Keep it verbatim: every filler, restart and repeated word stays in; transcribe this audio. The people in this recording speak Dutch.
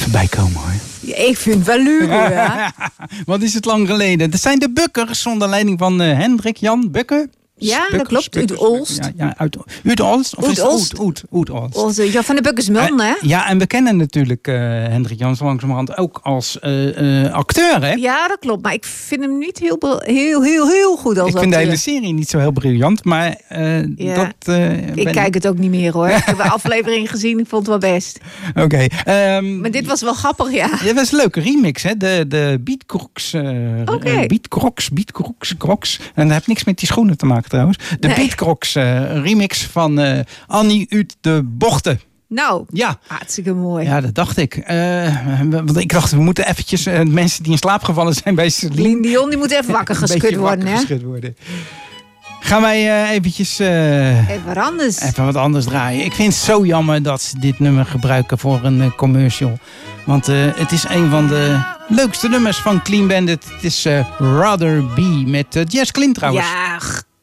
voorbij komen hoor. Ja, ik vind het wel leuk hoor. Ja. Wat is het lang geleden. Dat zijn de Bukkers onder leiding van uh, Hendrik Jan Bukker. Ja, Bukkers, dat klopt. Bukkers, Uit Olst. Ja, ja, uit, uit Olst? Of Uit is het Olst. Oud, Oud, Oud Olst. Ja, van de Bukkersman, hè? Uh, ja, en we kennen natuurlijk uh, Hendrik Jan zo langzamerhand ook als uh, uh, acteur, hè? Ja, dat klopt. Maar ik vind hem niet heel, heel, heel, heel goed als Ik vind de hele serie niet zo heel briljant, maar uh, ja. dat... Uh, ik ben... kijk het ook niet meer, hoor. Ik heb de aflevering gezien, ik vond het wel best. Oké. Okay, um, maar dit was wel grappig, ja. Ja, dat was een leuke remix, hè? De, de Beatcrocs. Uh, okay. uh, Beatcrocs, Beatcrocs, Crocs. En dat heeft niks met die schoenen te maken trouwens. De nee. Beatcrocs uh, remix van uh, Annie uit de Bochten. Nou, ja. Hartstikke mooi. Ja, dat dacht ik. Uh, want ik dacht, we moeten eventjes uh, mensen die in slaap gevallen zijn bij Celine Dion, die moet even wakker geschud worden, hè? Geschud worden. Gaan wij uh, eventjes... Uh, even wat anders. Even wat anders draaien. Ik vind het zo jammer dat ze dit nummer gebruiken voor een uh, commercial. Want uh, het is een van de leukste nummers van Clean Bandit. Het is uh, Rather Be met uh, Jess Glynn trouwens. Ja,